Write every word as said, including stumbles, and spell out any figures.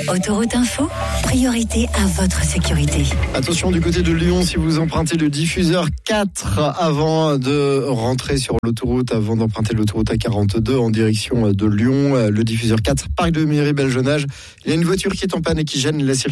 Autoroute Info, priorité à votre sécurité. Attention du côté de Lyon, si vous empruntez le diffuseur quatre avant de rentrer sur l'autoroute, avant d'emprunter l'autoroute A quarante-deux en direction de Lyon, le diffuseur quatre, parc de Méry, Belgenage, il y a une voiture qui est en panne et qui gêne la circulation.